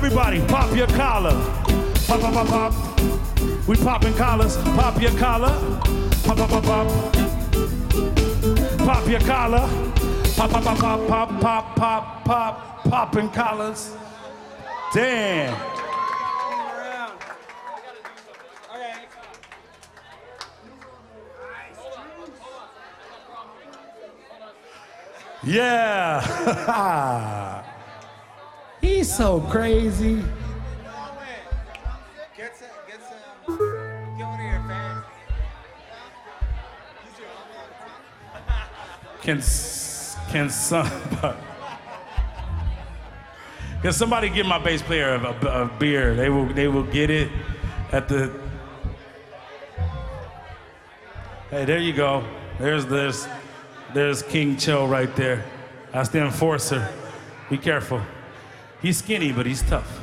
Everybody, pop your collar. Pop, pop, pop, pop. We popping collars. Pop your collar. Pop, pop, pop, pop. Pop your collar. Pop, pop, pop, pop, pop, pop, pop, pop. Popping collars. Damn. Yeah. He's so crazy. Get one of your fans. Can somebody give my bass player a beer? They will get it at the. Hey, there you go. There's King Cho right there. That's the enforcer. Be careful. He's skinny, but he's tough.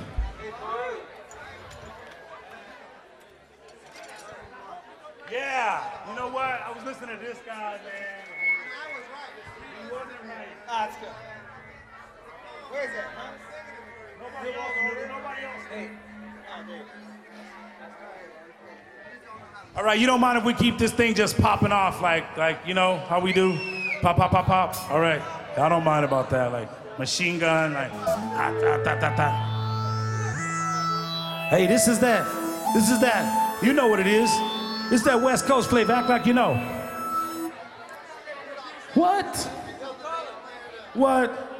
Yeah, you know what? I was listening to this guy, man. He wasn't right. Ah, that's good. Where is it? Huh? Nobody else. Hey. Oh, there. All right, you don't mind if we keep this thing just popping off like you know how we do? Pop, pop, pop, pop. All right, I don't mind about that. Like machine gun, like ta ta ta ta ta. Hey, this is that. You know what it is. It's that West Coast flavor. Act like you know. What?